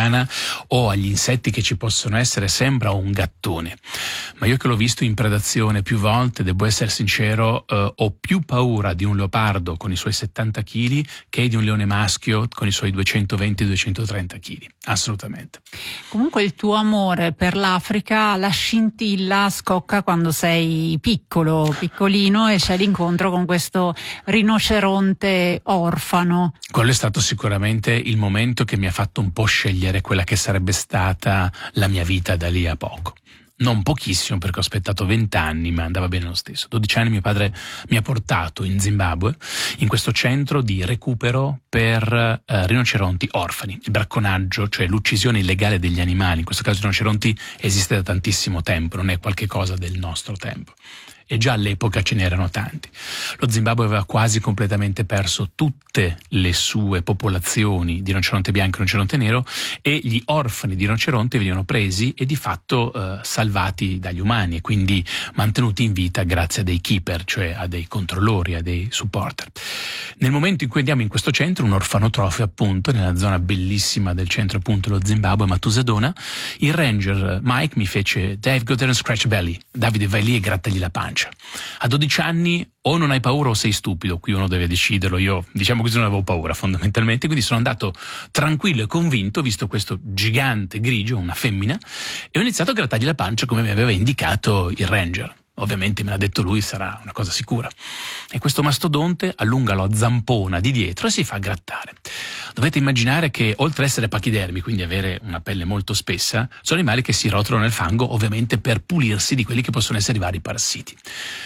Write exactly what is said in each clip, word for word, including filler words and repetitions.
africana o agli insetti che ci possono essere sembra un gattone, ma io che l'ho visto in predazione più volte, devo essere sincero, eh, ho più paura di un leopardo con i suoi settanta chili che di un leone maschio con i suoi duecentoventi duecentotrenta chili, assolutamente. Comunque il tuo amore per l'Africa, la scintilla scocca quando sei piccolo, piccolino, e c'è l'incontro con questo rinoceronte orfano. Quello è stato sicuramente il momento che mi ha fatto un po' scegliere quella che sarebbe stata la mia vita da lì a poco. Non pochissimo, perché ho aspettato vent'anni, ma andava bene lo stesso. dodici anni mio padre mi ha portato in Zimbabwe, in questo centro di recupero per eh, rinoceronti orfani. Il bracconaggio, cioè l'uccisione illegale degli animali, in questo caso i rinoceronti, esiste da tantissimo tempo, non è qualche cosa del nostro tempo. E già all'epoca ce n'erano tanti. Lo Zimbabwe aveva quasi completamente perso tutte le sue popolazioni di rinoceronte bianco e rinoceronte nero, e gli orfani di rinoceronte venivano presi e di fatto eh, salvati dagli umani e quindi mantenuti in vita grazie a dei keeper, cioè a dei controllori, a dei supporter. Nel momento in cui andiamo in questo centro, un orfanotrofio appunto, nella zona bellissima del centro appunto dello Zimbabwe, Matusadona, il ranger Mike mi fece: Dave, go there and scratch belly. Davide, vai lì e grattagli la pancia. A dodici anni o non hai paura o sei stupido, qui uno deve deciderlo. Io, diciamo così, non avevo paura fondamentalmente, quindi sono andato tranquillo e convinto, visto questo gigante grigio, una femmina, e ho iniziato a grattargli la pancia come mi aveva indicato il ranger. Ovviamente me l'ha detto lui, sarà una cosa sicura. E questo mastodonte allunga la zampona di dietro e si fa grattare. Dovete immaginare che, oltre ad essere pachidermi, quindi avere una pelle molto spessa, sono animali che si rotolano nel fango, ovviamente per pulirsi di quelli che possono essere i vari parassiti.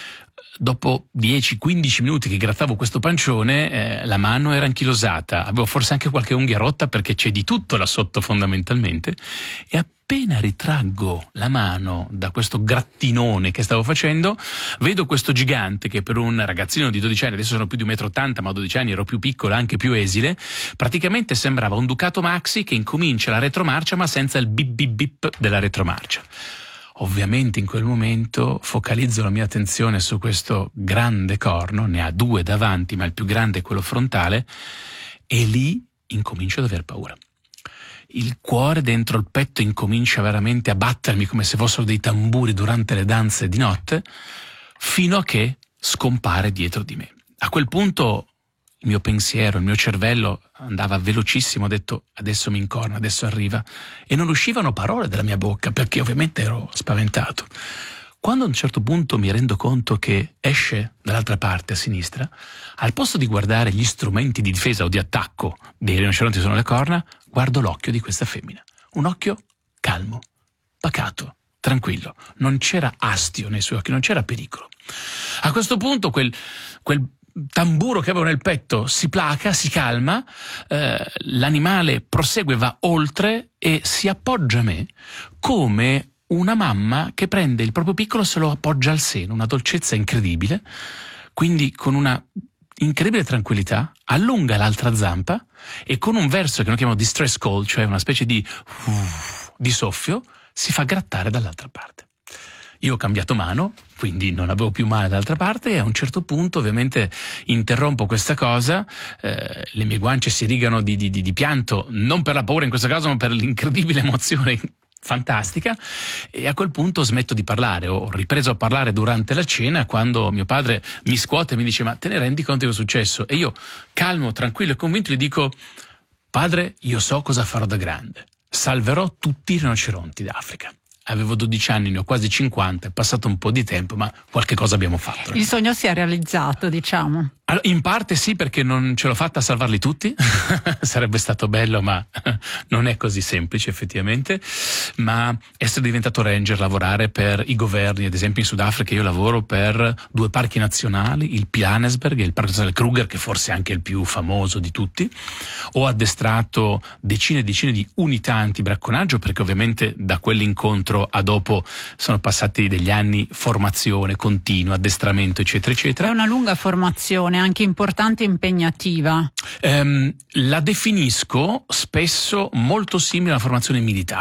Dopo dieci quindici minuti che grattavo questo pancione, eh, la mano era anchilosata, avevo forse anche qualche unghia rotta, perché c'è di tutto là sotto fondamentalmente, e appena ritraggo la mano da questo grattinone che stavo facendo, vedo questo gigante che per un ragazzino di dodici anni, adesso sono più di un metro e ottanta, ma a dodici anni ero più piccolo, anche più esile, praticamente sembrava un Ducato Maxi che incomincia la retromarcia ma senza il bip bip bip della retromarcia. Ovviamente in quel momento focalizzo la mia attenzione su questo grande corno, ne ha due davanti ma il più grande è quello frontale, e lì incomincio ad aver paura. Il cuore dentro il petto incomincia veramente a battermi come se fossero dei tamburi durante le danze di notte, fino a che scompare dietro di me. A quel punto il mio pensiero, il mio cervello andava velocissimo, ho detto adesso mi incorna, adesso arriva, e non uscivano parole dalla mia bocca perché ovviamente ero spaventato. Quando a un certo punto mi rendo conto che esce dall'altra parte a sinistra, al posto di guardare gli strumenti di difesa o di attacco dei rinoceronti sono le corna, guardo l'occhio di questa femmina. Un occhio calmo, pacato, tranquillo. Non c'era astio nei suoi occhi, non c'era pericolo. A questo punto quel, quel tamburo che avevo nel petto si placa, si calma, eh, l'animale prosegue, va oltre e si appoggia a me come una mamma che prende il proprio piccolo e se lo appoggia al seno, una dolcezza incredibile, quindi con una incredibile tranquillità allunga l'altra zampa e con un verso che noi chiamiamo distress call, cioè una specie di, uff, di soffio, si fa grattare dall'altra parte. Io ho cambiato mano, quindi non avevo più male dall'altra parte, e a un certo punto ovviamente interrompo questa cosa, eh, le mie guance si rigano di, di, di pianto, non per la paura in questo caso, ma per l'incredibile emozione fantastica, e a quel punto smetto di parlare. Ho ripreso a parlare durante la cena, quando mio padre mi scuote e mi dice: ma te ne rendi conto di cosa è successo? E io, calmo, tranquillo e convinto, gli dico: padre, io so cosa farò da grande, salverò tutti i rinoceronti d'Africa. Avevo dodici anni, ne ho quasi cinquanta, è passato un po' di tempo, ma qualche cosa abbiamo fatto. Il sogno si è realizzato, diciamo. Allora, in parte sì, perché non ce l'ho fatta a salvarli tutti, sarebbe stato bello, ma non è così semplice effettivamente. Ma essere diventato ranger, lavorare per i governi, ad esempio in Sudafrica io lavoro per due parchi nazionali, il Pilanesberg e il Parco Nazionale Kruger, che forse è anche il più famoso di tutti. Ho addestrato decine e decine di unità antibracconaggio, perché ovviamente da quell'incontro a dopo sono passati degli anni, formazione continua, addestramento eccetera eccetera. È una lunga formazione, anche importante e impegnativa. Um, la definisco spesso molto simile alla formazione militare.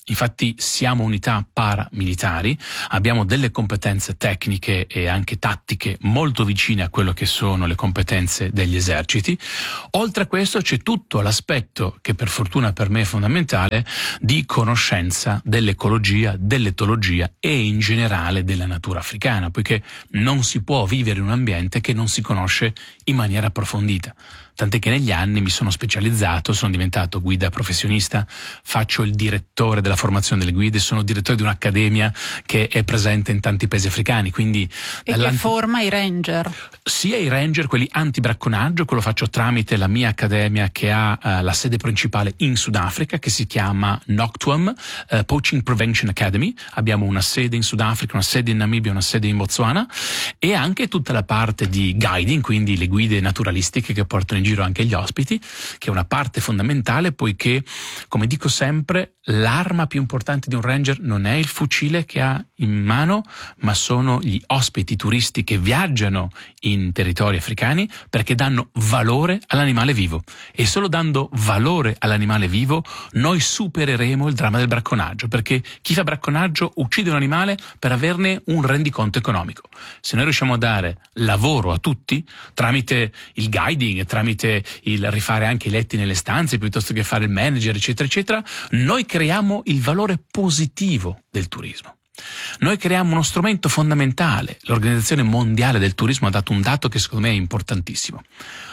Infatti siamo unità paramilitari, abbiamo delle competenze tecniche e anche tattiche molto vicine a quello che sono le competenze degli eserciti. Oltre a questo c'è tutto l'aspetto, che per fortuna per me è fondamentale, di conoscenza dell'ecologia, dell'etologia e in generale della natura africana, poiché non si può vivere in un ambiente che non si conosce in maniera approfondita. Tant'è che negli anni mi sono specializzato, sono diventato guida professionista, faccio il direttore della formazione delle guide, sono direttore di un'accademia che è presente in tanti paesi africani. Quindi e che forma i ranger? Sia i ranger, quelli anti-bracconaggio, quello faccio tramite la mia accademia che ha uh, la sede principale in Sudafrica, che si chiama Noctuam uh, Poaching Prevention Academy. Abbiamo una sede in Sudafrica, una sede in Namibia, una sede in Botswana, e anche tutta la parte di guiding, quindi le guide naturalistiche che portano in giro anche gli ospiti, che è una parte fondamentale, poiché, come dico sempre, l'arma più importante di un ranger non è il fucile che ha in mano, ma sono gli ospiti turisti che viaggiano in territori africani, perché danno valore all'animale vivo, e solo dando valore all'animale vivo noi supereremo il dramma del bracconaggio, perché chi fa bracconaggio uccide un animale per averne un rendiconto economico. Se noi riusciamo a dare lavoro a tutti tramite il guiding, tramite il rifare anche i letti nelle stanze piuttosto che fare il manager, eccetera eccetera, noi creiamo il valore positivo del turismo. Noi creiamo uno strumento fondamentale. L'Organizzazione Mondiale del Turismo ha dato un dato che secondo me è importantissimo.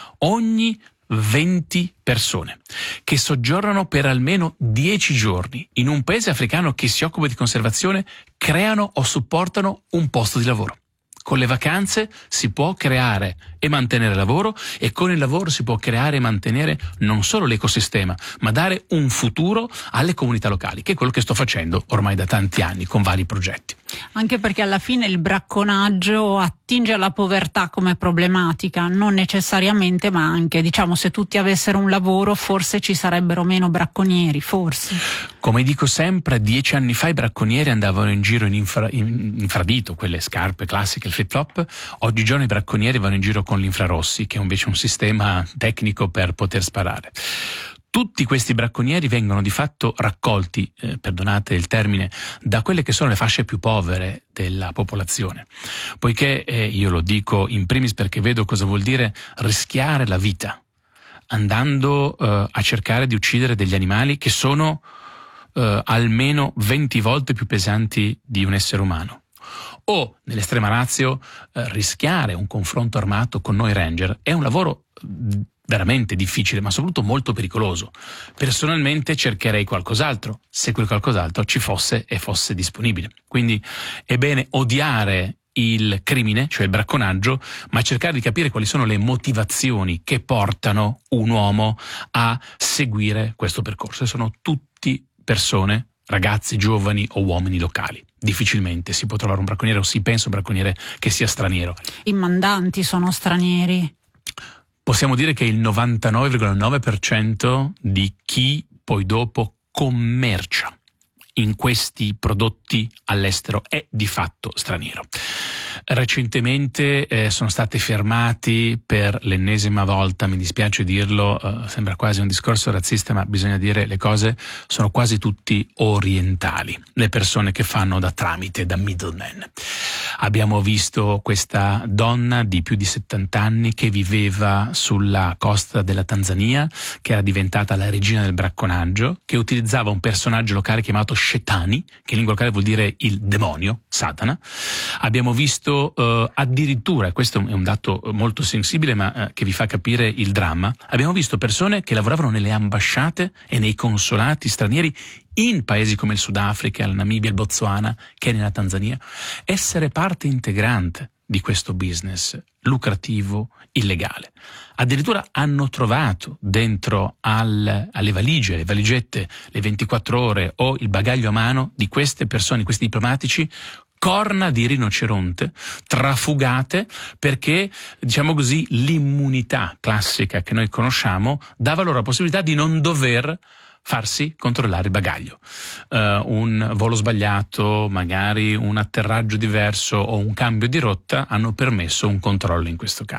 Ogni venti persone che soggiornano per almeno dieci giorni in un paese africano che si occupa di conservazione creano o supportano un posto di lavoro. Con le vacanze si può creare e mantenere lavoro, e con il lavoro si può creare e mantenere non solo l'ecosistema, ma dare un futuro alle comunità locali, che è quello che sto facendo ormai da tanti anni con vari progetti. Anche perché alla fine il bracconaggio attinge alla povertà come problematica, non necessariamente, ma anche, diciamo, se tutti avessero un lavoro forse ci sarebbero meno bracconieri, forse. Come dico sempre, dieci anni fa i bracconieri andavano in giro in, infra, in infradito, quelle scarpe classiche, il flip-flop. Oggigiorno i bracconieri vanno in giro con l'infrarossi, che è invece un sistema tecnico per poter sparare. Tutti questi bracconieri vengono di fatto raccolti, eh, perdonate il termine, da quelle che sono le fasce più povere della popolazione, poiché eh, io lo dico in primis perché vedo cosa vuol dire rischiare la vita andando eh, a cercare di uccidere degli animali che sono eh, almeno venti volte più pesanti di un essere umano. O, nell'estrema ratio, eh, rischiare un confronto armato con noi ranger è un lavoro veramente difficile, ma soprattutto molto pericoloso. Personalmente cercherei qualcos'altro, se quel qualcos'altro ci fosse e fosse disponibile. Quindi è bene odiare il crimine, cioè il bracconaggio, ma cercare di capire quali sono le motivazioni che portano un uomo a seguire questo percorso. E sono tutti persone, ragazzi, giovani o uomini locali. Difficilmente si può trovare un bracconiere, o si pensa un bracconiere che sia straniero. I mandanti sono stranieri. Possiamo dire che il novantanove virgola nove per cento di chi poi dopo commercia in questi prodotti all'estero è di fatto straniero. Recentemente eh, sono stati fermati per l'ennesima volta, mi dispiace dirlo, eh, sembra quasi un discorso razzista, ma bisogna dire le cose, sono quasi tutti orientali, le persone che fanno da tramite, da middleman. Abbiamo visto questa donna di più di settanta anni che viveva sulla costa della Tanzania, che era diventata la regina del bracconaggio, che utilizzava un personaggio locale chiamato Shetani, che in lingua locale vuol dire il demonio, Satana. Abbiamo visto uh, addirittura, questo è un dato molto sensibile ma uh, che vi fa capire il dramma, abbiamo visto persone che lavoravano nelle ambasciate e nei consolati stranieri in paesi come il Sudafrica, la Namibia, il Botswana, Kenya e la Tanzania, essere parte integrante di questo business lucrativo, illegale. Addirittura hanno trovato dentro al, alle valigie, le valigette, le ventiquattro ore o il bagaglio a mano di queste persone, questi diplomatici, corna di rinoceronte trafugate, perché, diciamo così, l'immunità classica che noi conosciamo dava loro la possibilità di non dover farsi controllare il bagaglio. Uh, un volo sbagliato, magari un atterraggio diverso o un cambio di rotta hanno permesso un controllo in questo caso.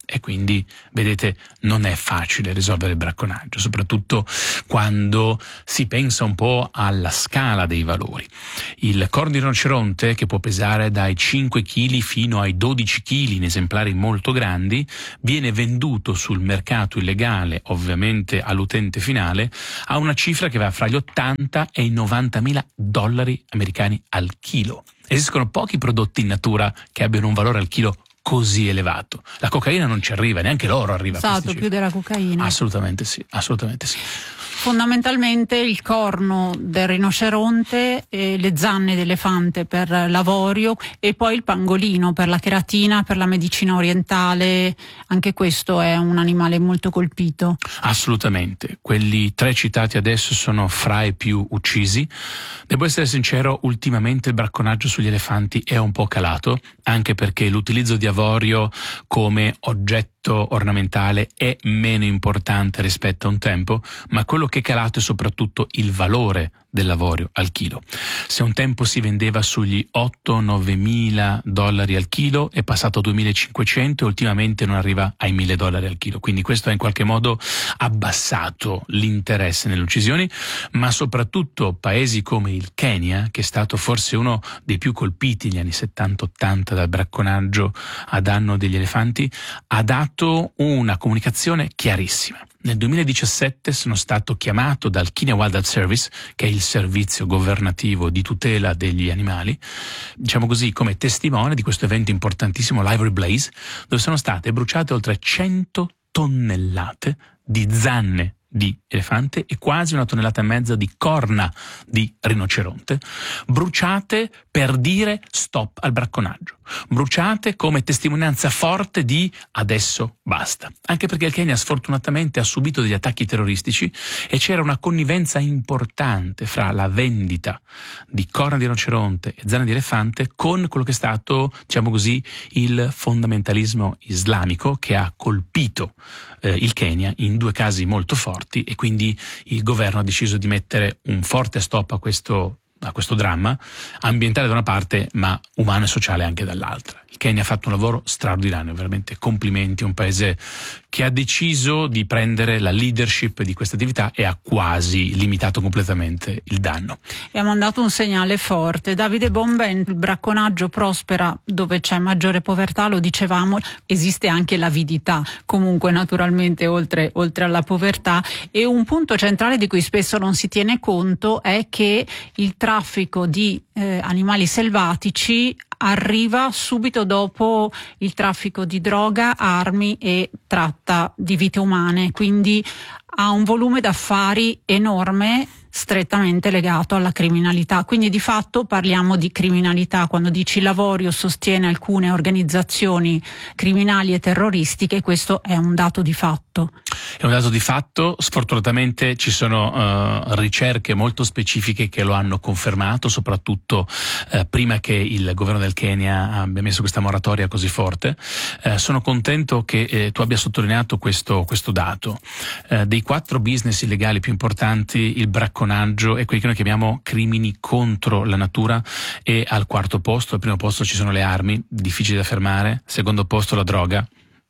e quindi, vedete, non è facile risolvere il bracconaggio, soprattutto quando si pensa un po' alla scala dei valori. Il corno di rinoceronte, che può pesare dai cinque chili fino ai dodici chili in esemplari molto grandi, viene venduto sul mercato illegale, ovviamente all'utente finale, a una cifra che va fra gli ottanta e i novantamila dollari americani al chilo. Esistono pochi prodotti in natura che abbiano un valore al chilo così elevato. La cocaina non ci arriva, neanche l'oro arriva a esatto, più della cocaina. Assolutamente sì, assolutamente sì. Fondamentalmente il corno del rinoceronte, eh, le zanne d'elefante per l'avorio e poi il pangolino per la cheratina, per la medicina orientale. Anche questo è un animale molto colpito. Assolutamente, quelli tre citati adesso sono fra i più uccisi. Devo essere sincero, ultimamente il bracconaggio sugli elefanti è un po' calato, anche perché l'utilizzo di avorio come oggetto ornamentale è meno importante rispetto a un tempo, ma quello che è calato è soprattutto il valore dell'avorio al chilo. Se un tempo si vendeva sugli otto nove mila dollari al chilo, è passato a duemilacinquecento e ultimamente non arriva ai mille dollari al chilo. Quindi questo ha in qualche modo abbassato l'interesse nelle uccisioni, ma soprattutto paesi come il Kenya, che è stato forse uno dei più colpiti negli anni settanta ottanta dal bracconaggio a danno degli elefanti, ha dato una comunicazione chiarissima. Nel duemiladiciassette sono stato chiamato dal Kenya Wildlife Service, che è il servizio governativo di tutela degli animali, diciamo così, come testimone di questo evento importantissimo, l'Ivory Blaze, dove sono state bruciate oltre cento tonnellate di zanne di elefante e quasi una tonnellata e mezza di corna di rinoceronte, bruciate per dire stop al bracconaggio, bruciate come testimonianza forte di adesso basta. Anche perché il Kenya sfortunatamente ha subito degli attacchi terroristici e c'era una connivenza importante fra la vendita di corna di rinoceronte e zanne di elefante con quello che è stato, diciamo così, il fondamentalismo islamico che ha colpito eh, il Kenya in due casi molto forti, e quindi il governo ha deciso di mettere un forte stop a questo, a questo dramma ambientale da una parte, ma umano e sociale anche dall'altra. Il Kenya ha fatto un lavoro straordinario, veramente complimenti, un paese che ha deciso di prendere la leadership di questa attività e ha quasi limitato completamente il danno. E ha mandato un segnale forte. Davide Bomben, il bracconaggio prospera dove c'è maggiore povertà, lo dicevamo, esiste anche l'avidità, comunque naturalmente oltre, oltre alla povertà, e un punto centrale di cui spesso non si tiene conto è che il traffico di eh, animali selvatici arriva subito dopo il traffico di droga, armi e tratta di vite umane, quindi ha un volume d'affari enorme strettamente legato alla criminalità. Quindi di fatto parliamo di criminalità. Quando dici l'avorio sostiene alcune organizzazioni criminali e terroristiche, questo è un dato di fatto. È un dato di fatto, sfortunatamente ci sono uh, ricerche molto specifiche che lo hanno confermato, soprattutto uh, prima che il governo del Kenya abbia messo questa moratoria così forte. Uh, sono contento che eh, tu abbia sottolineato questo, questo dato. Uh, dei quattro business illegali più importanti, il bracconaggio è quelli che noi chiamiamo crimini contro la natura, e al quarto posto, al primo posto ci sono le armi, difficili da fermare, al secondo posto la droga,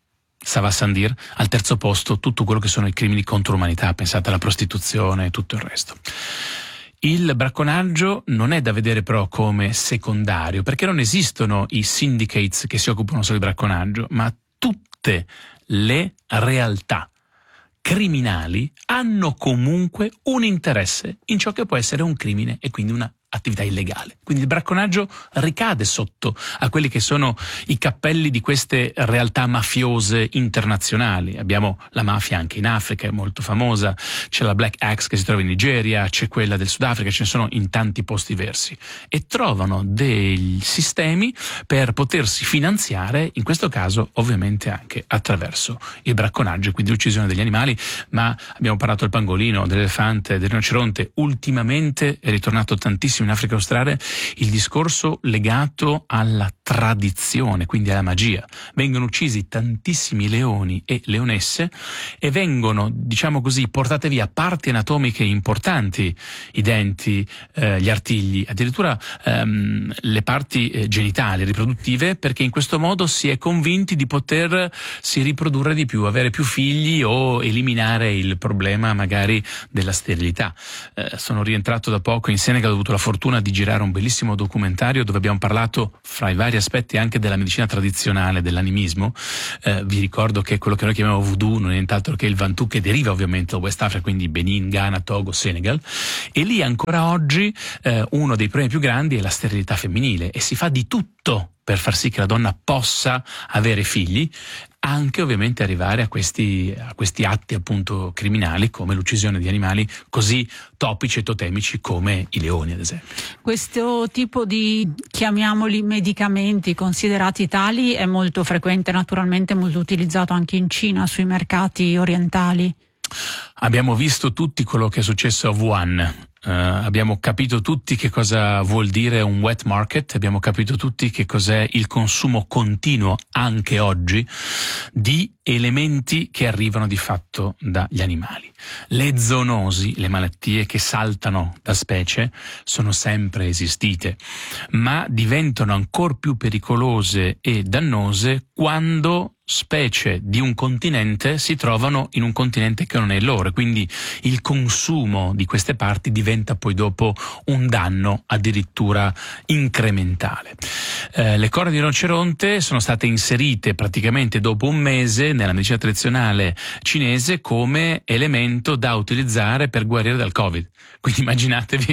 ça va sans dire, al terzo posto tutto quello che sono i crimini contro l'umanità, pensate alla prostituzione e tutto il resto. Il bracconaggio non è da vedere però come secondario, perché non esistono i syndicates che si occupano solo di bracconaggio, ma tutte le realtà criminali hanno comunque un interesse in ciò che può essere un crimine e quindi una attività illegale. Quindi il bracconaggio ricade sotto a quelli che sono i cappelli di queste realtà mafiose internazionali. Abbiamo la mafia anche in Africa, è molto famosa, c'è la Black Axe che si trova in Nigeria, c'è quella del Sudafrica, ce ne sono in tanti posti diversi, e trovano dei sistemi per potersi finanziare, in questo caso ovviamente anche attraverso il bracconaggio, quindi l'uccisione degli animali. Ma abbiamo parlato del pangolino, dell'elefante, del rinoceronte, ultimamente è ritornato tantissimo tantissimo in Africa australe il discorso legato alla tradizione, quindi alla magia. Vengono uccisi tantissimi leoni e leonesse e vengono, diciamo così, portate via parti anatomiche importanti, i denti, eh, gli artigli, addirittura ehm, le parti eh, genitali, riproduttive, perché in questo modo si è convinti di potersi riprodurre di più, avere più figli o eliminare il problema magari della sterilità. Eh, sono rientrato da poco in Senegal, ho avuto la fortuna di girare un bellissimo documentario dove abbiamo parlato fra i vari aspetti anche della medicina tradizionale, dell'animismo. Eh, vi ricordo che quello che noi chiamiamo voodoo non è nient'altro che il Bantu, che deriva ovviamente da West Africa, quindi Benin, Ghana, Togo, Senegal, e lì ancora oggi eh, uno dei problemi più grandi è la sterilità femminile e si fa di tutto per far sì che la donna possa avere figli, anche ovviamente arrivare a questi, a questi atti appunto criminali come l'uccisione di animali così topici e totemici come i leoni, ad esempio. Questo tipo di, chiamiamoli, medicamenti considerati tali è molto frequente, naturalmente molto utilizzato anche in Cina, sui mercati orientali. Abbiamo visto tutti quello che è successo a Wuhan. Uh, abbiamo capito tutti che cosa vuol dire un wet market, abbiamo capito tutti che cos'è il consumo continuo, anche oggi, di elementi che arrivano di fatto dagli animali. Le zoonosi, le malattie che saltano da specie, sono sempre esistite, ma diventano ancora più pericolose e dannose quando specie di un continente si trovano in un continente che non è il loro, quindi il consumo di queste parti diventa poi dopo un danno addirittura incrementale. Eh, le corna di rinoceronte sono state inserite praticamente dopo un mese nella medicina tradizionale cinese come elemento da utilizzare per guarire dal Covid. Quindi immaginatevi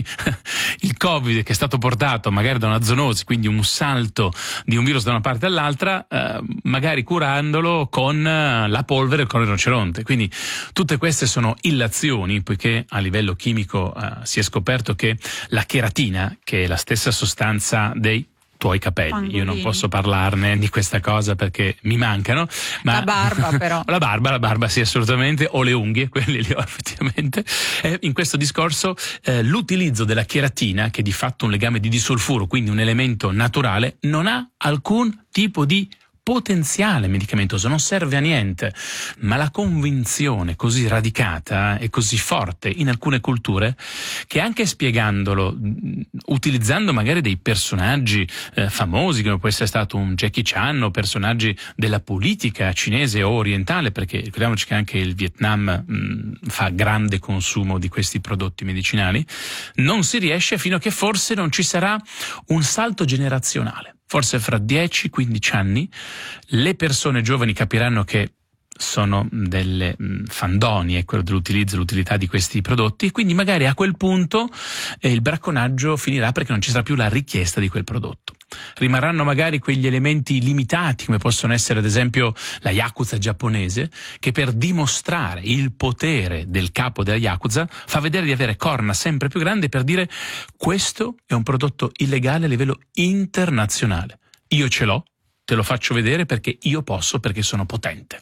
il Covid che è stato portato magari da una zoonosi, quindi un salto di un virus da una parte all'altra, eh, magari curandolo con la polvere con il rinoceronte. Quindi tutte queste sono illazioni, poiché a livello chimico eh, si è scoperto che la cheratina, che è la stessa sostanza dei tuoi capelli, Pangolini. Io non posso parlarne di questa cosa perché mi mancano, ma la barba però la barba, la barba sì, assolutamente, o le unghie, quelli li ho effettivamente. Eh, in questo discorso eh, l'utilizzo della cheratina, che è di fatto un legame di disolfuro, quindi un elemento naturale, non ha alcun tipo di potenziale medicamentoso, non serve a niente, ma la convinzione così radicata e così forte in alcune culture che anche spiegandolo, utilizzando magari dei personaggi eh, famosi come può essere stato un Jackie Chan o personaggi della politica cinese o orientale, perché ricordiamoci che anche il Vietnam mh, fa grande consumo di questi prodotti medicinali, non si riesce fino a che forse non ci sarà un salto generazionale. Forse fra dieci quindici anni le persone giovani capiranno che sono delle fandonie quello dell'utilizzo e l'utilità di questi prodotti, e quindi magari a quel punto eh, il bracconaggio finirà perché non ci sarà più la richiesta di quel prodotto. Rimarranno magari quegli elementi limitati come possono essere ad esempio la Yakuza giapponese, che per dimostrare il potere del capo della Yakuza fa vedere di avere corna sempre più grandi per dire: questo è un prodotto illegale a livello internazionale, io ce l'ho, te lo faccio vedere perché io posso, perché sono potente.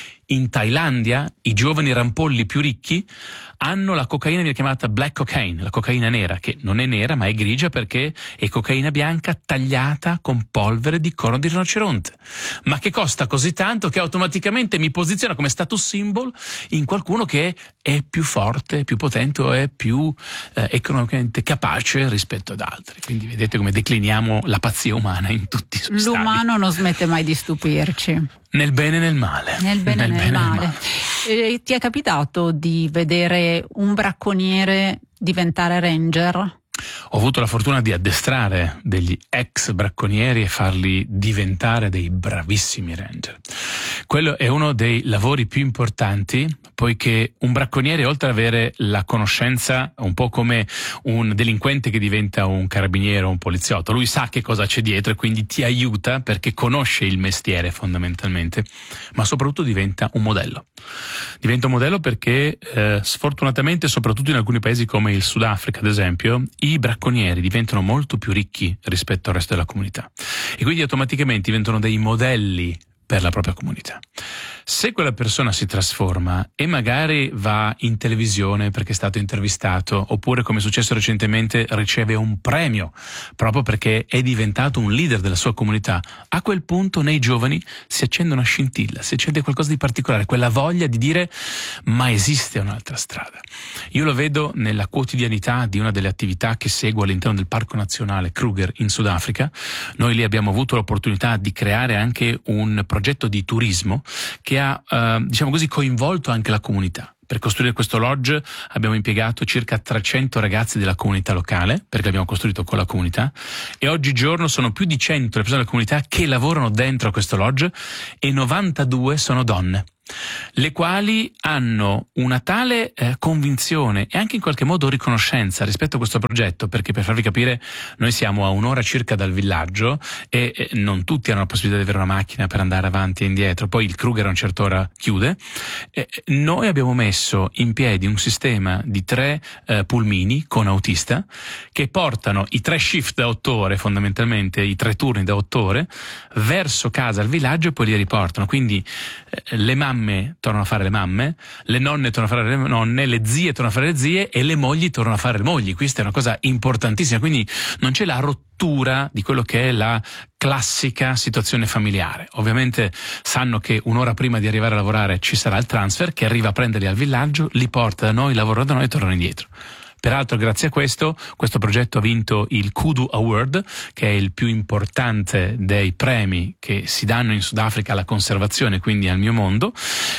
In Thailandia i giovani rampolli più ricchi hanno la cocaina, viene chiamata black cocaine, la cocaina nera, che non è nera ma è grigia perché è cocaina bianca tagliata con polvere di corno di rinoceronte, ma che costa così tanto che automaticamente mi posiziona come status symbol in qualcuno che è più forte, più potente o è più eh, economicamente capace rispetto ad altri. Quindi vedete come decliniamo la pazzia umana in tutti i suoi stadi. L'umano non smette mai di stupirci. Nel bene e nel male. Nel bene e nel, nel male. male. Eh, ti è capitato di vedere un bracconiere diventare ranger? Ho avuto la fortuna di addestrare degli ex bracconieri e farli diventare dei bravissimi ranger. Quello è uno dei lavori più importanti, poiché un bracconiere, oltre ad avere la conoscenza, un po' come un delinquente che diventa un carabiniere o un poliziotto, lui sa che cosa c'è dietro e quindi ti aiuta perché conosce il mestiere fondamentalmente, ma soprattutto diventa un modello. Diventa un modello perché eh, sfortunatamente, soprattutto in alcuni paesi come il Sudafrica ad esempio, i bracconieri diventano molto più ricchi rispetto al resto della comunità e quindi automaticamente diventano dei modelli per la propria comunità. Se quella persona si trasforma e magari va in televisione perché è stato intervistato, oppure come è successo recentemente riceve un premio proprio perché è diventato un leader della sua comunità, a quel punto nei giovani si accende una scintilla, si accende qualcosa di particolare, quella voglia di dire ma esiste un'altra strada. Io lo vedo nella quotidianità di una delle attività che seguo all'interno del Parco Nazionale Kruger in Sudafrica. Noi lì abbiamo avuto l'opportunità di creare anche un progetto di turismo che ha, eh, diciamo così, coinvolto anche la comunità. Per costruire questo lodge abbiamo impiegato circa trecento ragazzi della comunità locale, perché l'abbiamo costruito con la comunità, e oggigiorno sono più di cento le persone della comunità che lavorano dentro questo lodge e novantadue sono donne, le quali hanno una tale eh, convinzione e anche in qualche modo riconoscenza rispetto a questo progetto, perché per farvi capire noi siamo a un'ora circa dal villaggio e eh, non tutti hanno la possibilità di avere una macchina per andare avanti e indietro, poi il Kruger a una certa ora chiude. Eh, noi abbiamo messo in piedi un sistema di tre eh, pulmini con autista che portano i tre shift da otto ore, fondamentalmente i tre turni da otto ore, verso casa al villaggio e poi li riportano. Quindi eh, le mamme tornano a fare le mamme, le nonne tornano a fare le nonne, le zie tornano a fare le zie e le mogli tornano a fare le mogli. Questa è una cosa importantissima, quindi non c'è la rottura di quello che è la classica situazione familiare. Ovviamente sanno che un'ora prima di arrivare a lavorare ci sarà il transfer che arriva a prenderli al villaggio, li porta da noi, lavorano da noi e tornano indietro. Peraltro, grazie a questo, questo progetto ha vinto il Kudu Award, che è il più importante dei premi che si danno in Sudafrica alla conservazione, quindi al mio mondo,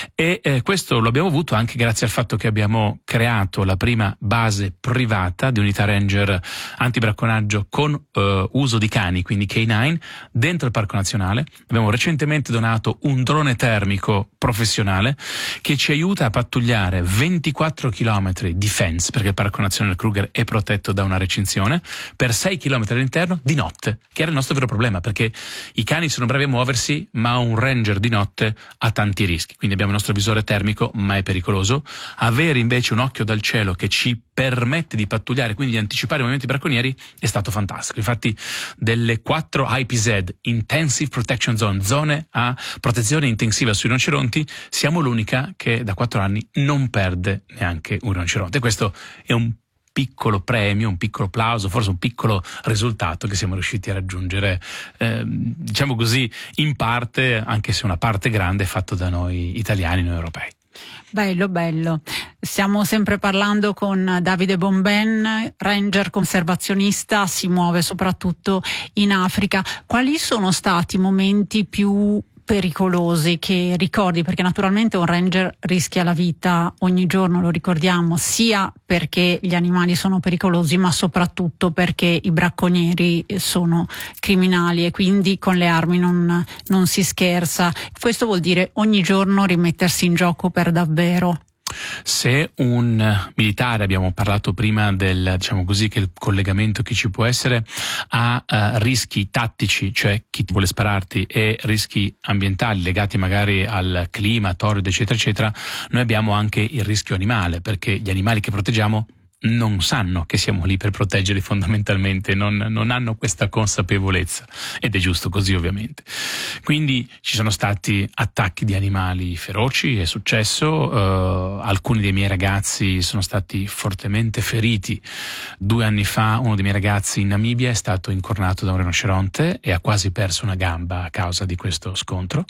e eh, questo lo abbiamo avuto anche grazie al fatto che abbiamo creato la prima base privata di unità ranger antibracconaggio con eh, uso di cani, quindi K nove, dentro il Parco Nazionale. Abbiamo recentemente donato un drone termico professionale che ci aiuta a pattugliare ventiquattro chilometri di fence, perché il Parco Nazionale Kruger è protetto da una recinzione, per sei chilometri all'interno di notte, che era il nostro vero problema, perché i cani sono bravi a muoversi, ma un ranger di notte ha tanti rischi. Quindi abbiamo il nostro visore termico, ma è pericoloso. Avere invece un occhio dal cielo che ci permette di pattugliare, quindi di anticipare i movimenti bracconieri, è stato fantastico. Infatti delle quattro I P Z, Intensive Protection Zone, zone a protezione intensiva sui rinoceronti, siamo l'unica che da quattro anni non perde neanche un rinoceronte. Questo è un piccolo premio, un piccolo applauso, forse un piccolo risultato che siamo riusciti a raggiungere, eh, diciamo così, in parte, anche se una parte grande è fatto da noi italiani, noi europei. Bello, bello. Stiamo sempre parlando con Davide Bomben, ranger conservazionista, si muove soprattutto in Africa. Quali sono stati i momenti più pericolosi che ricordi? Perché naturalmente un ranger rischia la vita ogni giorno, lo ricordiamo, sia perché gli animali sono pericolosi, ma soprattutto perché i bracconieri sono criminali e quindi con le armi non, non si scherza. Questo vuol dire ogni giorno rimettersi in gioco per davvero. Se un militare, abbiamo parlato prima del, diciamo così, che il collegamento che ci può essere, ha uh, rischi tattici, cioè chi vuole spararti, e rischi ambientali legati magari al clima, torrido, eccetera, eccetera, noi abbiamo anche il rischio animale, perché gli animali che proteggiamo non sanno che siamo lì per proteggerli, fondamentalmente non, non hanno questa consapevolezza, ed è giusto così, ovviamente. Quindi ci sono stati attacchi di animali feroci, è successo, uh, alcuni dei miei ragazzi sono stati fortemente feriti. Due anni fa uno dei miei ragazzi in Namibia è stato incornato da un rinoceronte e ha quasi perso una gamba a causa di questo scontro.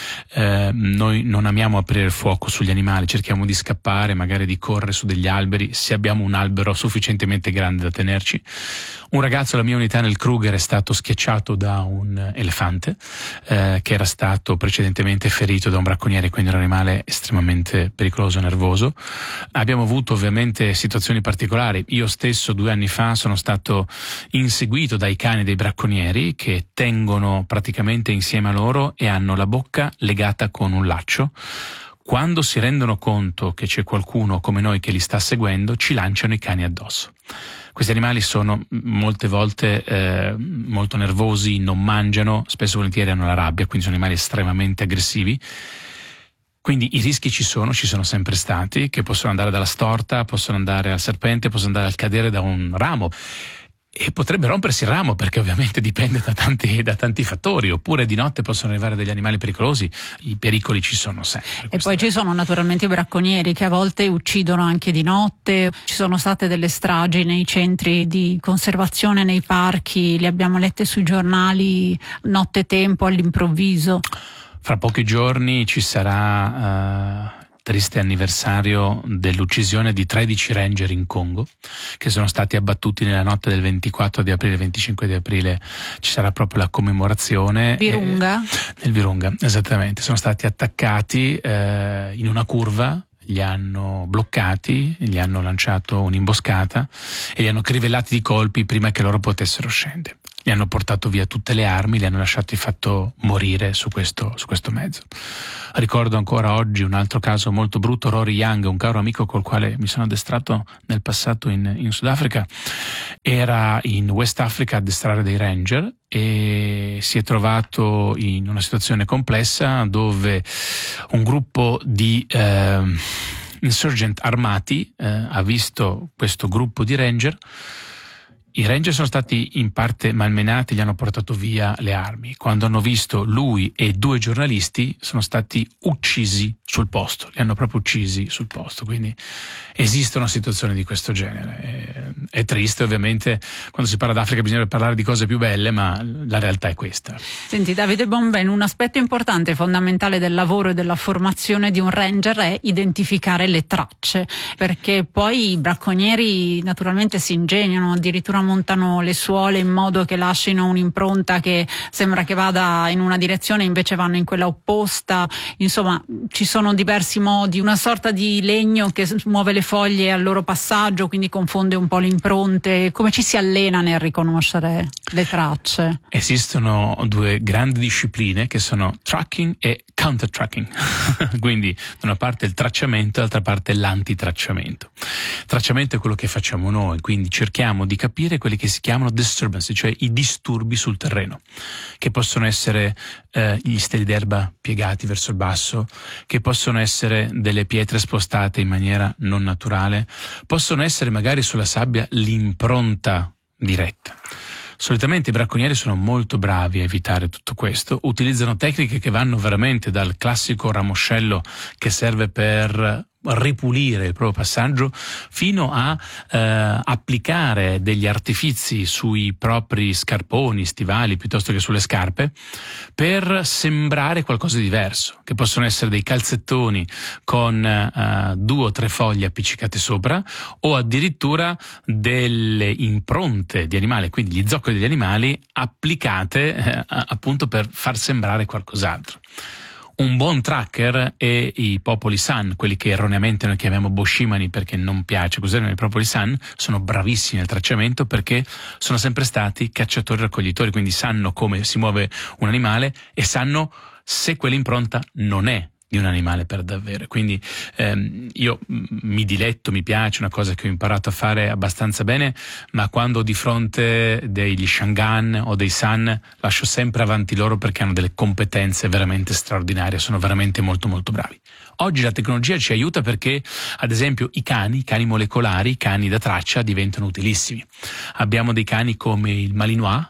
Uh, noi non amiamo aprire il fuoco sugli animali, cerchiamo di scappare, magari di correre su degli alberi, se abbiamo un albero sufficientemente grande da tenerci. Un ragazzo della mia unità nel Kruger è stato schiacciato da un elefante eh, che era stato precedentemente ferito da un bracconiere, quindi un animale estremamente pericoloso e nervoso. Abbiamo avuto ovviamente situazioni particolari. Io stesso due anni fa sono stato inseguito dai cani dei bracconieri che tengono praticamente insieme a loro e hanno la bocca legata con un laccio. Quando si rendono conto che c'è qualcuno come noi che li sta seguendo, ci lanciano i cani addosso. Questi animali sono molte volte eh, molto nervosi, non mangiano, spesso e volentieri hanno la rabbia, quindi sono animali estremamente aggressivi. Quindi i rischi ci sono, ci sono sempre stati, che possono andare dalla storta, possono andare al serpente, possono andare al cadere da un ramo. e potrebbe rompersi il ramo, perché ovviamente dipende da tanti, da tanti fattori, oppure di notte possono arrivare degli animali pericolosi. I pericoli ci sono sempre. E poi ci sono naturalmente i bracconieri che a volte uccidono anche di notte. Ci sono state delle stragi nei centri di conservazione, nei parchi, le abbiamo lette sui giornali nottetempo, all'improvviso. Fra pochi giorni ci sarà... Uh... triste anniversario dell'uccisione di tredici ranger in Congo, che sono stati abbattuti nella notte del ventiquattro di aprile, venticinque di aprile. Ci sarà proprio la commemorazione. Virunga? Eh, nel Virunga, esattamente. Sono stati attaccati eh, in una curva, li hanno bloccati, gli hanno lanciato un'imboscata e li hanno crivellati di colpi prima che loro potessero scendere. Gli hanno portato via tutte le armi, li hanno lasciati fatto morire su questo, su questo mezzo. Ricordo ancora oggi un altro caso molto brutto. Rory Young, un caro amico col quale mi sono addestrato nel passato in, in Sudafrica, era in West Africa a addestrare dei ranger e si è trovato in una situazione complessa dove un gruppo di eh, insurgent armati eh, ha visto questo gruppo di ranger. I ranger sono stati in parte malmenati, gli hanno portato via le armi. Quando hanno visto lui e due giornalisti, sono stati uccisi sul posto, li hanno proprio uccisi sul posto. Quindi esiste una situazione di questo genere. È, è triste, ovviamente, quando si parla d'Africa bisogna parlare di cose più belle, ma la realtà è questa. Senti Davide Bomben, un aspetto importante e fondamentale del lavoro e della formazione di un ranger è identificare le tracce, perché poi i bracconieri naturalmente si ingegnano, addirittura montano le suole in modo che lasciano un'impronta che sembra che vada in una direzione, invece vanno in quella opposta. Insomma, ci sono diversi modi, una sorta di legno che muove le foglie al loro passaggio, quindi confonde un po' le impronte. Come ci si allena nel riconoscere le tracce? Esistono due grandi discipline che sono tracking e counter tracking. Quindi da una parte il tracciamento, dall'altra parte l'antitracciamento. Tracciamento è quello che facciamo noi, quindi cerchiamo di capire quelli che si chiamano disturbances, cioè i disturbi sul terreno, che possono essere eh, gli steli d'erba piegati verso il basso, che possono essere delle pietre spostate in maniera non naturale, possono essere magari sulla sabbia l'impronta diretta. Solitamente i bracconieri sono molto bravi a evitare tutto questo, utilizzano tecniche che vanno veramente dal classico ramoscello che serve per ripulire il proprio passaggio fino a eh, applicare degli artifizi sui propri scarponi, stivali, piuttosto che sulle scarpe, per sembrare qualcosa di diverso, che possono essere dei calzettoni con eh, due o tre foglie appiccicate sopra, o addirittura delle impronte di animali, quindi gli zoccoli degli animali applicate eh, appunto per far sembrare qualcos'altro. Un buon tracker è i popoli San, quelli che erroneamente noi chiamiamo boshimani perché non piace, cos'erano i popoli San, sono bravissimi nel tracciamento perché sono sempre stati cacciatori raccoglitori, quindi sanno come si muove un animale e sanno se quell'impronta non è di un animale per davvero. Quindi ehm, io mi diletto, mi piace, una cosa che ho imparato a fare abbastanza bene, ma quando ho di fronte degli Shangaan o dei San lascio sempre avanti loro perché hanno delle competenze veramente straordinarie, sono veramente molto molto bravi. Oggi la tecnologia ci aiuta perché, ad esempio, i cani, i cani molecolari, i cani da traccia diventano utilissimi. Abbiamo dei cani come il Malinois,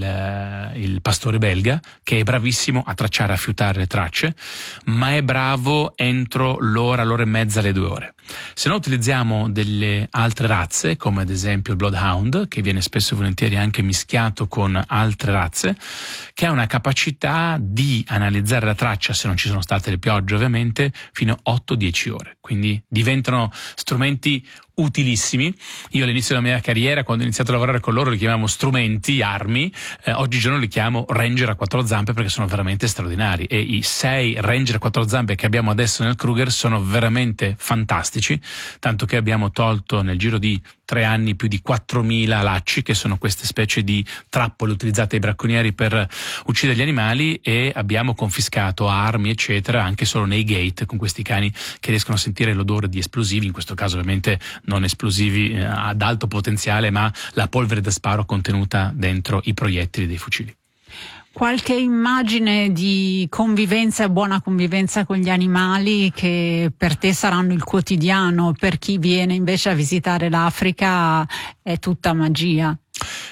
il, il pastore belga, che è bravissimo a tracciare, a fiutare le tracce, ma è bravo entro l'ora, l'ora e mezza, le due ore. Se no utilizziamo delle altre razze, come ad esempio il Bloodhound, che viene spesso e volentieri anche mischiato con altre razze, che ha una capacità di analizzare la traccia, se non ci sono state le piogge ovviamente, fino a otto dieci ore. Quindi diventano strumenti utilissimi. Io all'inizio della mia carriera, quando ho iniziato a lavorare con loro, li chiamavo strumenti, armi, eh, oggigiorno li chiamo ranger a quattro zampe perché sono veramente straordinari, e i sei ranger a quattro zampe che abbiamo adesso nel Kruger sono veramente fantastici, tanto che abbiamo tolto nel giro di tre anni più di quattromila lacci, che sono queste specie di trappole utilizzate dai bracconieri per uccidere gli animali, e abbiamo confiscato armi eccetera anche solo nei gate, con questi cani che riescono a sentire l'odore di esplosivi, in questo caso ovviamente non esplosivi eh, ad alto potenziale, ma la polvere da sparo contenuta dentro i proiettili dei fucili. Qualche immagine di convivenza e buona convivenza con gli animali che per te saranno il quotidiano, per chi viene invece a visitare l'Africa è tutta magia?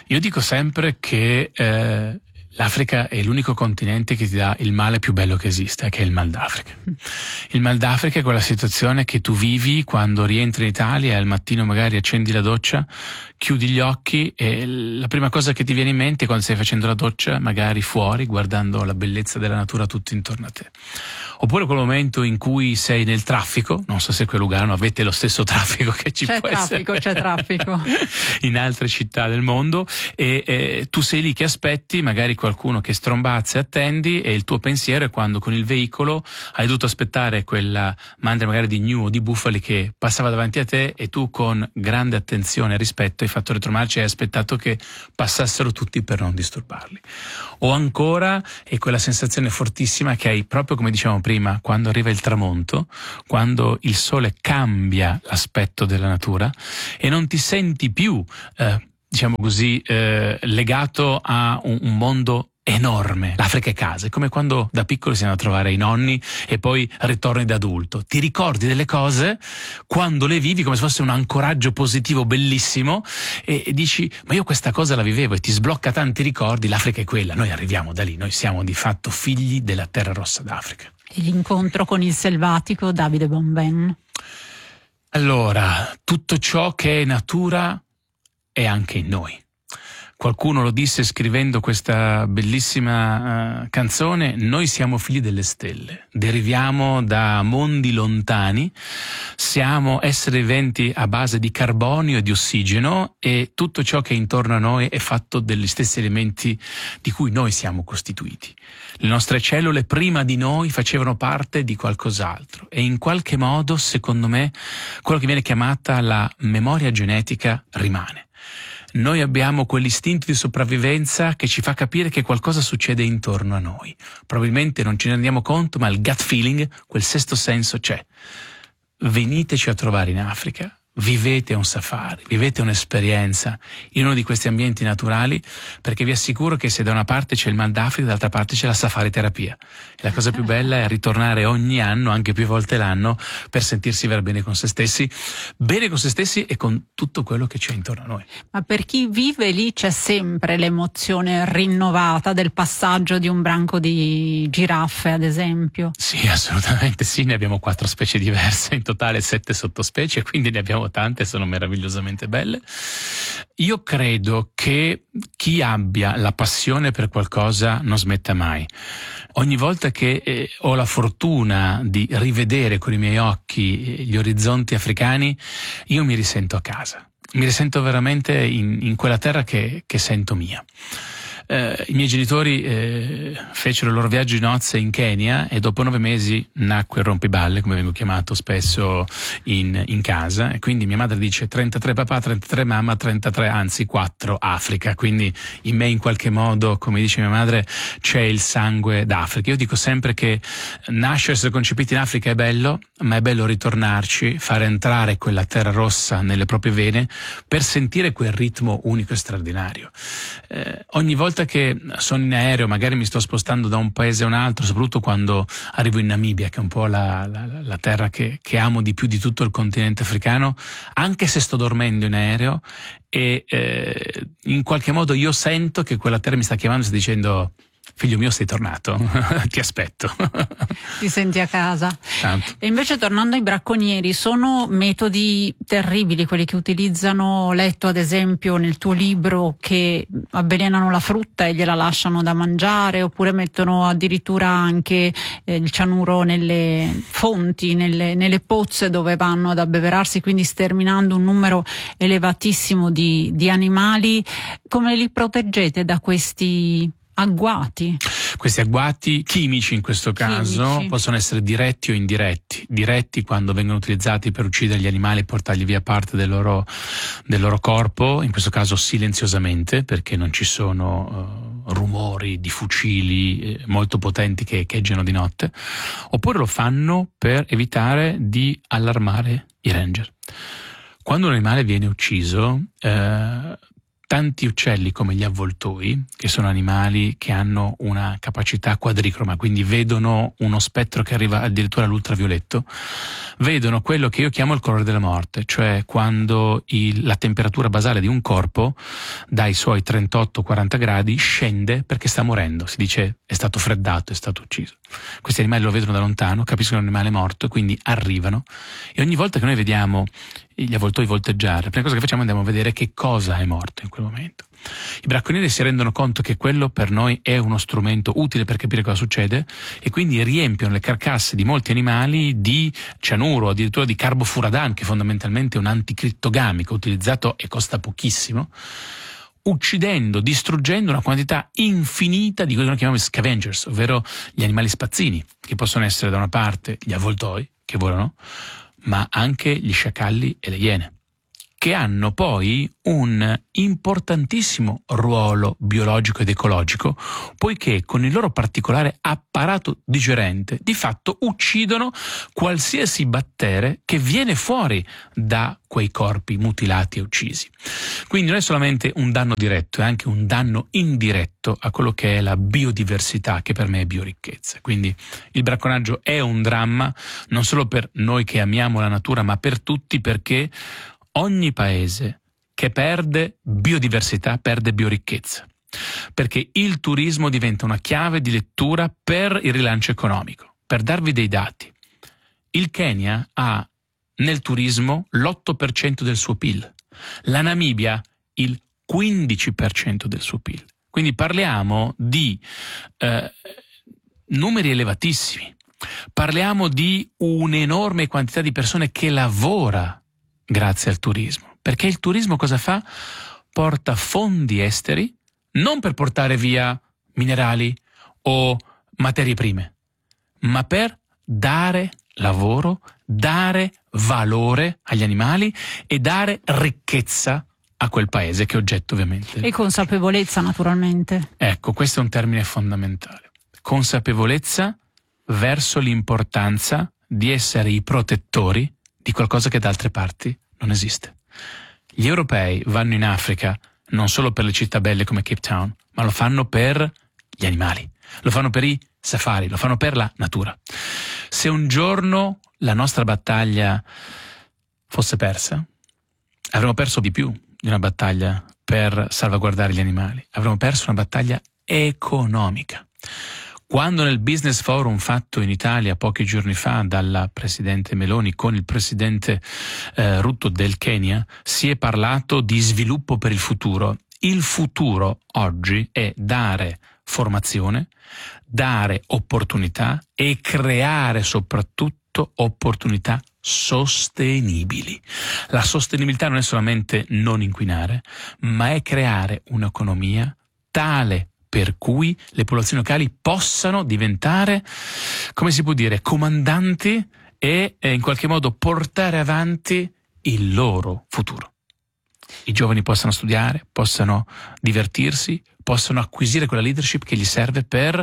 Io dico sempre che eh, l'Africa è l'unico continente che ti dà il male più bello che esiste, che è il mal d'Africa. Il mal d'Africa è quella situazione che tu vivi quando rientri in Italia e al mattino magari accendi la doccia, chiudi gli occhi e la prima cosa che ti viene in mente quando stai facendo la doccia, magari fuori, guardando la bellezza della natura tutto intorno a te. Oppure quel momento in cui sei nel traffico, non so se qui a Lugano avete lo stesso traffico che ci c'è può traffico, essere c'è traffico in altre città del mondo, e eh, tu sei lì che aspetti magari qualcuno che strombazza e attendi, e il tuo pensiero è quando con il veicolo hai dovuto aspettare quella mandria magari di gnu o di bufali che passava davanti a te, e tu con grande attenzione e rispetto hai fatto retromarcia e hai aspettato che passassero tutti per non disturbarli. O ancora è quella sensazione fortissima che hai proprio come dicevamo prima, quando arriva il tramonto, quando il sole cambia l'aspetto della natura e non ti senti più eh, diciamo così eh, legato a un, un mondo enorme. L'Africa è casa, è come quando da piccolo si andano a trovare i nonni e poi ritorni da adulto. Ti ricordi delle cose quando le vivi come se fosse un ancoraggio positivo bellissimo, e, e dici ma io questa cosa la vivevo, e ti sblocca tanti ricordi. L'Africa è quella, noi arriviamo da lì, noi siamo di fatto figli della terra rossa d'Africa. E l'incontro con il selvatico Davide Bonben? Allora, tutto ciò che è natura è anche in noi. Qualcuno lo disse scrivendo questa bellissima uh, canzone: noi siamo figli delle stelle, deriviamo da mondi lontani, siamo esseri viventi a base di carbonio e di ossigeno, e tutto ciò che è intorno a noi è fatto degli stessi elementi di cui noi siamo costituiti. Le nostre cellule prima di noi facevano parte di qualcos'altro, e in qualche modo, secondo me, quello che viene chiamata la memoria genetica rimane. Noi abbiamo quell'istinto di sopravvivenza che ci fa capire che qualcosa succede intorno a noi. Probabilmente non ce ne rendiamo conto, ma il gut feeling, quel sesto senso c'è. Veniteci a trovare in Africa, vivete un safari, vivete un'esperienza in uno di questi ambienti naturali, perché vi assicuro che se da una parte c'è il mal d'Africa, dall'altra parte c'è la safari terapia. E la cosa più bella è ritornare ogni anno, anche più volte l'anno, per sentirsi ver bene con se stessi, bene con se stessi e con tutto quello che c'è intorno a noi. Ma per chi vive lì c'è sempre l'emozione rinnovata del passaggio di un branco di giraffe, ad esempio? Sì, assolutamente sì, ne abbiamo quattro specie diverse, in totale sette sottospecie, quindi ne abbiamo tante, sono meravigliosamente belle. Io credo che chi abbia la passione per qualcosa non smetta mai. Ogni volta che eh, ho la fortuna di rivedere con i miei occhi gli orizzonti africani, io mi risento a casa, mi risento veramente in, in quella terra che, che sento mia. Eh, I miei genitori eh, fecero il loro viaggio di nozze in Kenya, e dopo nove mesi nacque il rompiballe, come vengo chiamato spesso in, in casa, e quindi mia madre dice trentatré papà, trentatré mamma, trentatré anzi quattro Africa, quindi in me in qualche modo, come dice mia madre, c'è il sangue d'Africa. Io dico sempre che nascere, essere concepiti in Africa è bello, ma è bello ritornarci, fare entrare quella terra rossa nelle proprie vene per sentire quel ritmo unico e straordinario. Eh, ogni volta che sono in aereo, magari mi sto spostando da un paese a un altro, soprattutto quando arrivo in Namibia, che è un po' la, la, la terra che, che amo di più di tutto il continente africano, anche se sto dormendo in aereo, e eh, in qualche modo io sento che quella terra mi sta chiamando e sta dicendo: figlio mio, sei tornato, ti aspetto. Ti senti a casa. Tanto. E invece, tornando ai bracconieri, sono metodi terribili quelli che utilizzano. Ho letto ad esempio nel tuo libro che avvelenano la frutta e gliela lasciano da mangiare, oppure mettono addirittura anche eh, il cianuro nelle fonti, nelle, nelle pozze dove vanno ad abbeverarsi, quindi sterminando un numero elevatissimo di, di animali. Come li proteggete da questi agguati? Questi agguati chimici, in questo caso, Chimici. possono essere diretti o indiretti. Diretti quando vengono utilizzati per uccidere gli animali e portargli via parte del loro, del loro corpo, in questo caso silenziosamente, perché non ci sono uh, rumori di fucili eh, molto potenti che echeggiano di notte. Oppure lo fanno per evitare di allarmare i ranger. Quando un animale viene ucciso, eh, tanti uccelli come gli avvoltoi, che sono animali che hanno una capacità quadricroma, quindi vedono uno spettro che arriva addirittura all'ultravioletto, vedono quello che io chiamo il colore della morte, cioè quando il, la temperatura basale di un corpo dai suoi trentotto quaranta gradi scende perché sta morendo, si dice è stato freddato, è stato ucciso. Questi animali lo vedono da lontano, capiscono che è un animale morto e quindi arrivano, e ogni volta che noi vediamo gli avvoltoi volteggiare, la prima cosa che facciamo è andiamo a vedere che cosa è morto in quel momento. I bracconieri si rendono conto che quello per noi è uno strumento utile per capire cosa succede e quindi riempiono le carcasse di molti animali di cianuro, addirittura di carbofuradan, che fondamentalmente è un anticrittogamico utilizzato e costa pochissimo, uccidendo, distruggendo una quantità infinita di quello che noi chiamiamo scavengers, ovvero gli animali spazzini, che possono essere da una parte gli avvoltoi, che volano, ma anche gli sciacalli e le iene, che hanno poi un importantissimo ruolo biologico ed ecologico, poiché con il loro particolare apparato digerente di fatto uccidono qualsiasi battere che viene fuori da quei corpi mutilati e uccisi. Quindi non è solamente un danno diretto, è anche un danno indiretto a quello che è la biodiversità, che per me è bioricchezza. Quindi il bracconaggio è un dramma non solo per noi che amiamo la natura, ma per tutti, perché ogni paese che perde biodiversità perde bioricchezza, perché il turismo diventa una chiave di lettura per il rilancio economico. Per darvi dei dati, il Kenya ha nel turismo l'otto per cento del suo P I L, la Namibia il quindici per cento del suo P I L. Quindi parliamo di eh, numeri elevatissimi, parliamo di un'enorme quantità di persone che lavora grazie al turismo, perché il turismo cosa fa? Porta fondi esteri non per portare via minerali o materie prime, ma per dare lavoro, dare valore agli animali e dare ricchezza a quel paese che è oggetto ovviamente. E consapevolezza, naturalmente. Ecco, questo è un termine fondamentale. Consapevolezza verso l'importanza di essere i protettori di qualcosa che da altre parti non esiste. Gli europei vanno in Africa non solo per le città belle come Cape Town, ma lo fanno per gli animali, lo fanno per i safari, lo fanno per la natura. Se un giorno la nostra battaglia fosse persa, avremmo perso di più di una battaglia per salvaguardare gli animali, avremmo perso una battaglia economica. Quando nel Business Forum fatto in Italia pochi giorni fa dalla Presidente Meloni con il Presidente eh, Ruto del Kenya si è parlato di sviluppo per il futuro. Il futuro oggi è dare formazione, dare opportunità e creare soprattutto opportunità sostenibili. La sostenibilità non è solamente non inquinare, ma è creare un'economia tale per cui le popolazioni locali possano diventare, come si può dire, comandanti e eh, in qualche modo portare avanti il loro futuro. I giovani possano studiare, possano divertirsi, possano acquisire quella leadership che gli serve per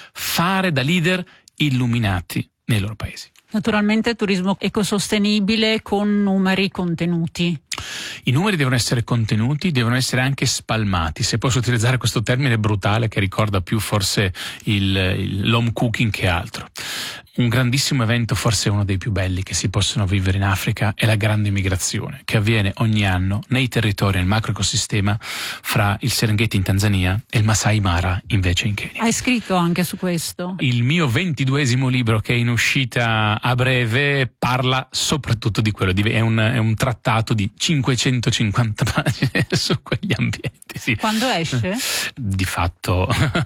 fare da leader illuminati nei loro paesi. Naturalmente turismo ecosostenibile con numeri contenuti. I numeri devono essere contenuti, devono essere anche spalmati, se posso utilizzare questo termine brutale che ricorda più forse il, il, l'home cooking che altro. Un grandissimo evento, forse uno dei più belli che si possono vivere in Africa, è la grande migrazione che avviene ogni anno nei territori, nel macroecosistema fra il Serengeti in Tanzania e il Masai Mara invece in Kenya. Hai scritto anche su questo. Il mio ventiduesimo libro, che è in uscita a breve, parla soprattutto di quello, è un, è un trattato di cinquecentocinquanta pagine su quegli ambienti. Sì. Quando esce? Di fatto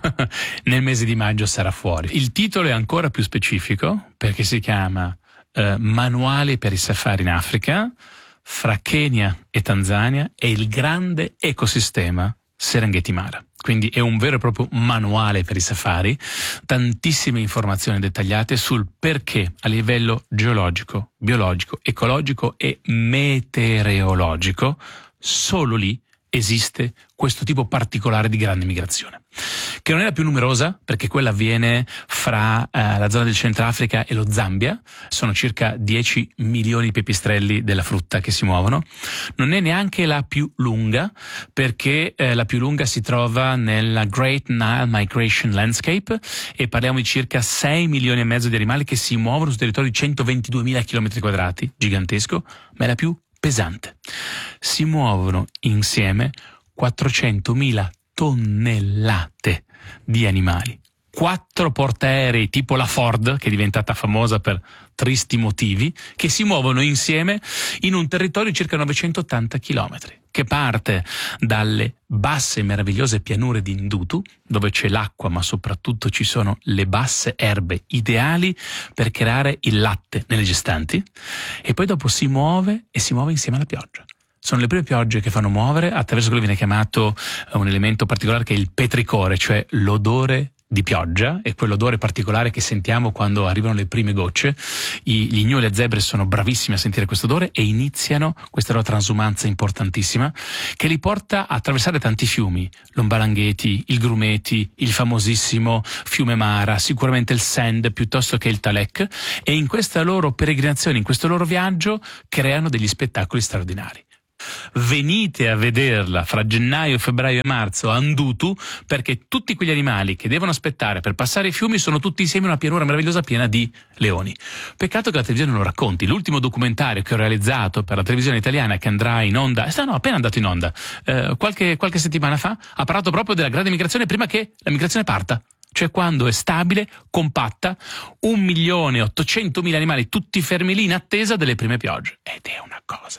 nel mese di maggio sarà fuori. Il titolo è ancora più specifico perché si chiama eh, Manuale per i safari in Africa fra Kenya e Tanzania e il grande ecosistema Serengeti Mara. Quindi è un vero e proprio manuale per i safari, tantissime informazioni dettagliate sul perché a livello geologico, biologico, ecologico e meteorologico solo lì esiste questo tipo particolare di grande migrazione, che non è la più numerosa perché quella avviene fra eh, la zona del Centrafrica e lo Zambia. Sono circa dieci milioni di pipistrelli della frutta che si muovono. Non è neanche la più lunga perché eh, la più lunga si trova nella Great Nile Migration Landscape e parliamo di circa sei milioni e mezzo di animali che si muovono su territorio di centoventiduemila chilometri quadrati, gigantesco, ma è la più pesante. Si muovono insieme quattrocentomila tonnellate di animali. Quattro portaerei tipo la Ford, che è diventata famosa per tristi motivi, che si muovono insieme in un territorio di circa novecentottanta chilometri, che parte dalle basse e meravigliose pianure di Ndutu, dove c'è l'acqua ma soprattutto ci sono le basse erbe ideali per creare il latte nelle gestanti, e poi dopo si muove e si muove insieme alla pioggia. Sono le prime piogge che fanno muovere attraverso quello che viene chiamato un elemento particolare che è il petricore, cioè l'odore di pioggia, e quell'odore particolare che sentiamo quando arrivano le prime gocce. I, gli gnoli e le zebre sono bravissimi a sentire questo odore e iniziano questa loro transumanza importantissima che li porta a attraversare tanti fiumi, l'Ombalangheti, il Grumeti, il famosissimo fiume Mara, sicuramente il Send piuttosto che il Talek, e in questa loro peregrinazione, in questo loro viaggio creano degli spettacoli straordinari. Venite a vederla fra gennaio, febbraio e marzo a Ndutu, perché tutti quegli animali che devono aspettare per passare i fiumi sono tutti insieme in una pianura meravigliosa piena di leoni. Peccato che la televisione non lo racconti. L'ultimo documentario che ho realizzato per la televisione italiana, che andrà in onda, eh, no, appena andato in onda, eh, qualche, qualche settimana fa, ha parlato proprio della grande migrazione prima che la migrazione parta. Cioè quando è stabile, compatta, un milione e ottocentomila animali tutti fermi lì in attesa delle prime piogge. Ed è una cosa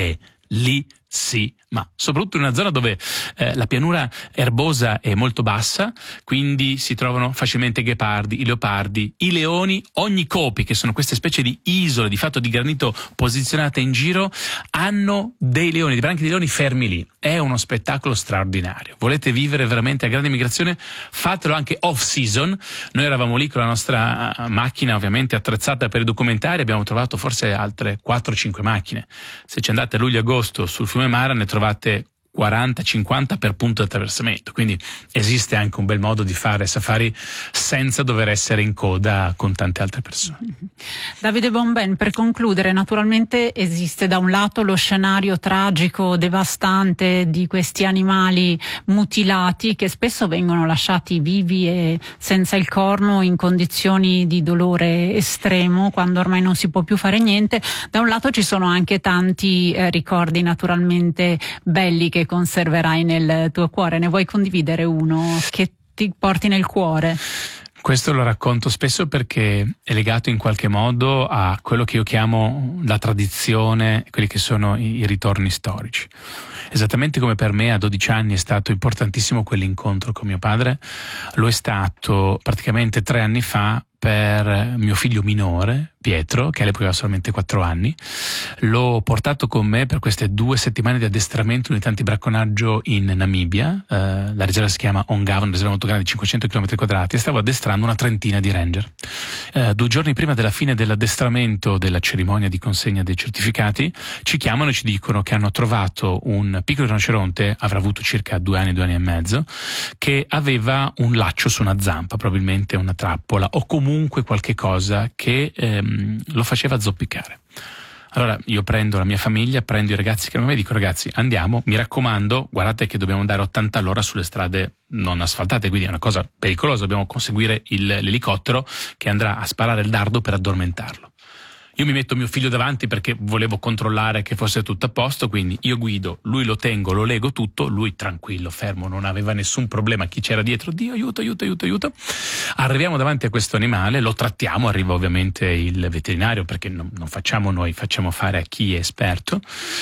bellissima, soprattutto in una zona dove eh, la pianura erbosa è molto bassa, quindi si trovano facilmente i ghepardi, i leopardi, i leoni, ogni copi, che sono queste specie di isole di fatto di granito posizionate in giro, hanno dei leoni, dei branchi di leoni fermi lì. È uno spettacolo straordinario. Volete vivere veramente a grande migrazione? Fatelo anche off season. Noi eravamo lì con la nostra macchina ovviamente attrezzata per i documentari, abbiamo trovato forse altre quattro cinque macchine. Se ci andate a luglio-agosto sul fiume Mara ne trovate quaranta cinquanta per punto di attraversamento, quindi esiste anche un bel modo di fare safari senza dover essere in coda con tante altre persone. Davide Bomben, per concludere, naturalmente esiste da un lato lo scenario tragico, devastante di questi animali mutilati che spesso vengono lasciati vivi e senza il corno in condizioni di dolore estremo quando ormai non si può più fare niente. Da un lato ci sono anche tanti eh, ricordi naturalmente belli che conserverai nel tuo cuore. Ne vuoi condividere uno che ti porti nel cuore? Questo lo racconto spesso perché è legato in qualche modo a quello che io chiamo la tradizione, quelli che sono i, i ritorni storici. Esattamente come per me a dodici anni è stato importantissimo quell'incontro con mio padre, lo è stato praticamente tre anni fa per mio figlio minore, Pietro, che all'epoca aveva solamente quattro anni. L'ho portato con me per queste due settimane di addestramento unità antibracconaggio in Namibia. Eh, la riserva si chiama Ongava, una riserva molto grande di cinquecento chilometri quadrati, e stavo addestrando una trentina di ranger. Eh, due giorni prima della fine dell'addestramento, della cerimonia di consegna dei certificati, ci chiamano e ci dicono che hanno trovato un piccolo rinoceronte, avrà avuto circa due anni, due anni e mezzo, che aveva un laccio su una zampa, probabilmente una trappola o comunque qualche cosa che ehm, lo faceva zoppicare. Allora io prendo la mia famiglia, prendo i ragazzi che non mi dico: ragazzi, andiamo, mi raccomando, guardate che dobbiamo andare a ottanta all'ora sulle strade non asfaltate, quindi è una cosa pericolosa, dobbiamo conseguire il, l'elicottero che andrà a sparare il dardo per addormentarlo. Io mi metto mio figlio davanti perché volevo controllare che fosse tutto a posto, quindi io guido, lui lo tengo, lo lego tutto, lui tranquillo, fermo, non aveva nessun problema. Chi c'era dietro? Dio, aiuto, aiuto, aiuto, aiuto. Arriviamo davanti a questo animale, lo trattiamo, arriva ovviamente il veterinario perché non, non facciamo noi, facciamo fare a chi è esperto,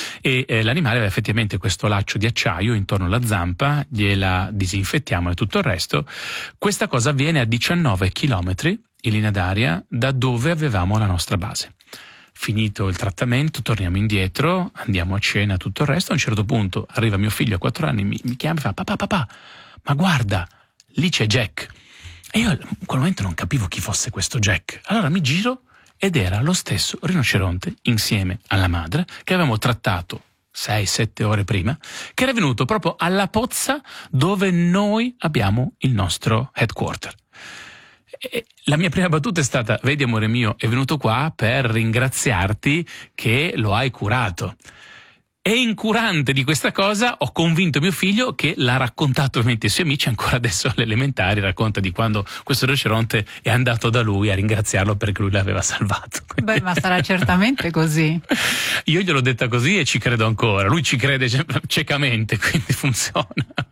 e eh, l'animale aveva effettivamente questo laccio di acciaio intorno alla zampa, gliela disinfettiamo e tutto il resto. Questa cosa avviene a diciannove chilometri in linea d'aria da dove avevamo la nostra base. Finito il trattamento, torniamo indietro, andiamo a cena, tutto il resto. A un certo punto arriva mio figlio a quattro anni, mi, mi chiama e fa: papà, papà, ma guarda, lì c'è Jack. E io in quel momento non capivo chi fosse questo Jack. Allora mi giro ed era lo stesso rinoceronte, insieme alla madre, che avevamo trattato sei sette ore prima, che era venuto proprio alla pozza dove noi abbiamo il nostro headquarter. E la mia prima battuta è stata: vedi amore mio, è venuto qua per ringraziarti che lo hai curato. E incurante di questa cosa ho convinto mio figlio, che l'ha raccontato ovviamente ai suoi amici, ancora adesso alle elementari racconta di quando questo rinoceronte è andato da lui a ringraziarlo perché lui l'aveva salvato. Beh, ma sarà certamente così. Io gliel'ho detta così e ci credo ancora, lui ci crede ciecamente, quindi funziona.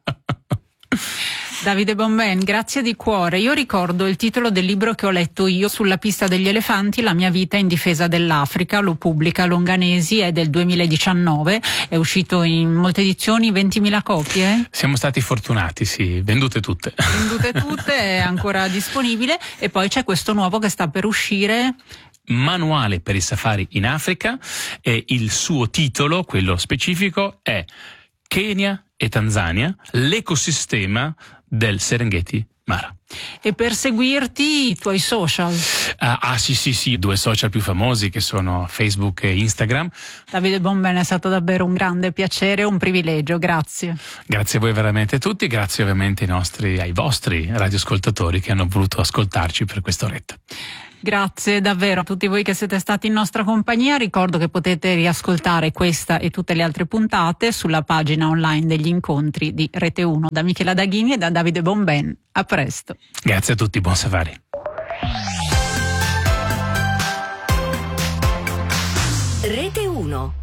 Davide Bomben, grazie di cuore. Io ricordo il titolo del libro che ho letto io, Sulla pista degli elefanti, la mia vita in difesa dell'Africa, lo pubblica Longanesi, è del duemiladiciannove, è uscito in molte edizioni, ventimila copie. Siamo stati fortunati, sì, vendute tutte. Vendute tutte, è ancora disponibile, e poi c'è questo nuovo che sta per uscire. Manuale per i safari in Africa, e il suo titolo, quello specifico, è Kenya e Tanzania, l'ecosistema del Serengeti Mara. E per seguirti i tuoi social? Ah, ah sì sì sì, due social più famosi che sono Facebook e Instagram. Davide Bomben, è stato davvero un grande piacere, un privilegio, grazie. Grazie a voi veramente tutti, grazie ovviamente ai nostri, ai vostri radioascoltatori che hanno voluto ascoltarci per quest'oretta. Grazie davvero a tutti voi che siete stati in nostra compagnia. Ricordo che potete riascoltare questa e tutte le altre puntate sulla pagina online degli incontri di Rete uno. Da Michela Daghini e da Davide Bomben. A presto. Grazie a tutti, buon safari. Rete uno.